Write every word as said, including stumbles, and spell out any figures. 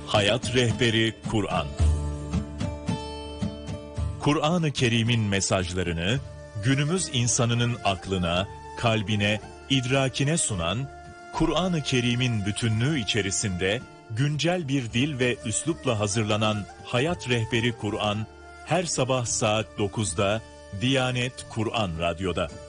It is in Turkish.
Hayat Rehberi Kur'an. Kur'an-ı Kerim'in mesajlarını günümüz insanının aklına, kalbine, idrakine sunan, Kur'an-ı Kerim'in bütünlüğü içerisinde güncel bir dil ve üslupla hazırlanan Hayat Rehberi Kur'an, her sabah saat dokuzda Diyanet Kur'an Radyo'da.